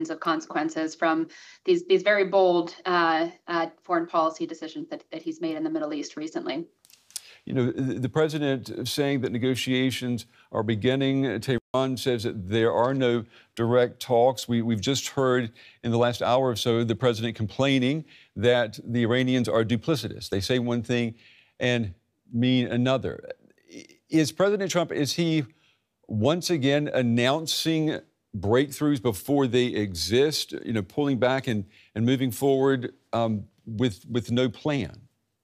of consequences from these very bold foreign policy decisions that he's made in the Middle East recently. You know, the president saying that negotiations are beginning. Tehran says that there are no direct talks. We've just heard in the last hour or so the president complaining that the Iranians are duplicitous. They say one thing and mean another. Is President Trump, is he once again announcing breakthroughs before they exist, you know, pulling back and moving forward with no plan?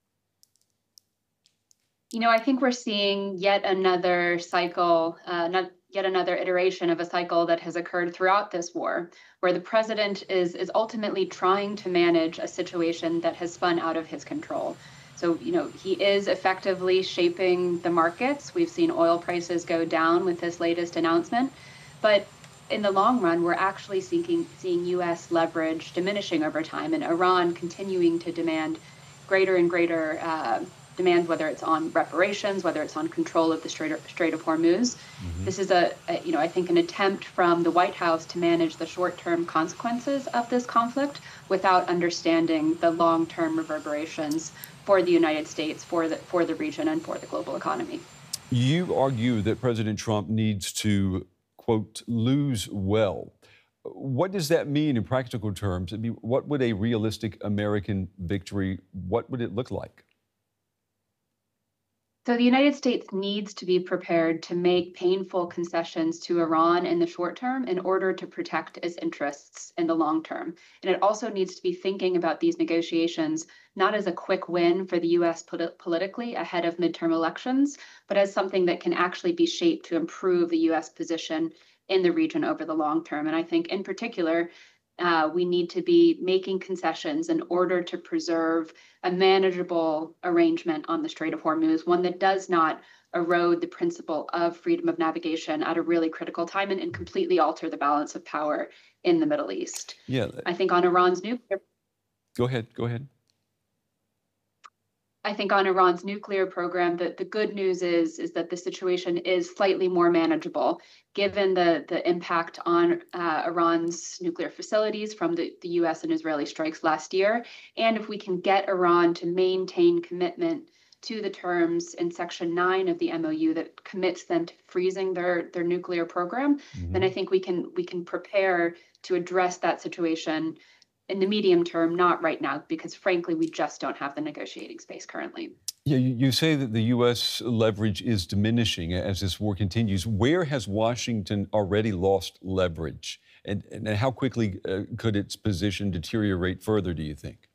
You know, I think we're seeing yet another cycle, yet another iteration of a cycle that has occurred throughout this war, where the president is ultimately trying to manage a situation that has spun out of his control. So, you know, he is effectively shaping the markets. We've seen oil prices go down with this latest announcement. But in the long run, we're actually seeing U.S. leverage diminishing over time, and Iran continuing to demand greater and greater demands, whether it's on reparations, whether it's on control of the Strait of Hormuz. Mm-hmm. This is I think an attempt from the White House to manage the short-term consequences of this conflict without understanding the long-term reverberations for the United States, for the region, and for the global economy. You argue that President Trump needs to, quote, lose well. What does that mean in practical terms? I mean, what would a realistic American victory, what would it look like? So the United States needs to be prepared to make painful concessions to Iran in the short term in order to protect its interests in the long term. And it also needs to be thinking about these negotiations not as a quick win for the U.S. politically ahead of midterm elections, but as something that can actually be shaped to improve the U.S. position in the region over the long term. And I think in particular, we need to be making concessions in order to preserve a manageable arrangement on the Strait of Hormuz, one that does not erode the principle of freedom of navigation at a really critical time and completely alter the balance of power in the Middle East. Yeah. I think on Iran's nuclear... Go ahead. I think on Iran's nuclear program, the good news is that the situation is slightly more manageable, given the impact on Iran's nuclear facilities from the U.S. and Israeli strikes last year. And if we can get Iran to maintain commitment to the terms in Section 9 of the MOU that commits them to freezing their nuclear program, mm-hmm. then I think we can prepare to address that situation in the medium term, not right now, because frankly, we just don't have the negotiating space currently. Yeah, you say that the U.S. leverage is diminishing as this war continues. Where has Washington already lost leverage? And how quickly could its position deteriorate further, do you think?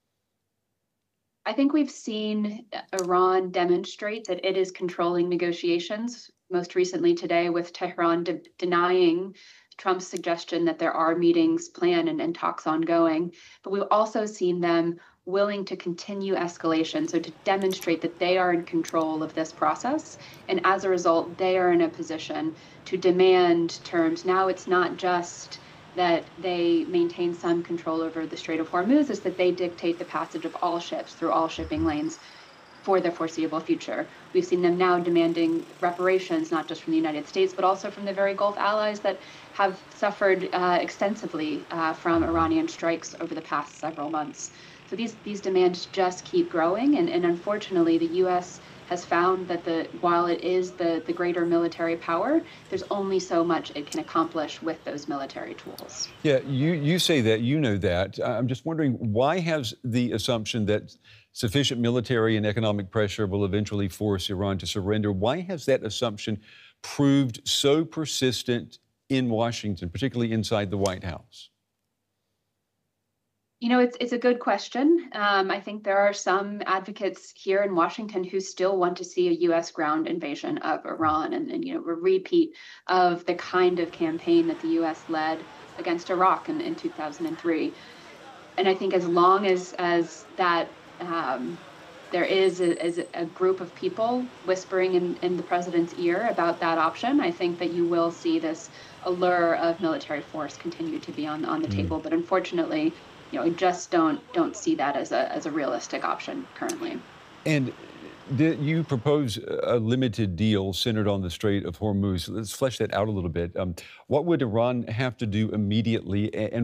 I think we've seen Iran demonstrate that it is controlling negotiations, most recently today with Tehran denying Trump's suggestion that there are meetings planned and talks ongoing. But we've also seen them willing to continue escalation, so to demonstrate that they are in control of this process. And as a result, they are in a position to demand terms. Now it's not just that they maintain some control over the Strait of Hormuz, it's that they dictate the passage of all ships through all shipping lanes for the foreseeable future. We've seen them now demanding reparations, not just from the United States, but also from the very Gulf allies that have suffered extensively from Iranian strikes over the past several months. So these demands just keep growing, and unfortunately, the U.S. has found that while it is the greater military power, there's only so much it can accomplish with those military tools. Yeah, you say that, you know that. I'm just wondering, why has the assumption that sufficient military and economic pressure will eventually force Iran to surrender, why has that assumption proved so persistent in Washington, particularly inside the White House? You know, it's a good question. I think there are some advocates here in Washington who still want to see a U.S. ground invasion of Iran and you know, a repeat of the kind of campaign that the U.S. led against Iraq in 2003. And I think as long as that there is a group of people whispering in the president's ear about that option, I think that you will see this allure of military force continue to be on the table. But unfortunately, you know, I just don't see that as a realistic option currently. And you propose a limited deal centered on the Strait of Hormuz. Let's flesh that out a little bit. What would Iran have to do immediately, and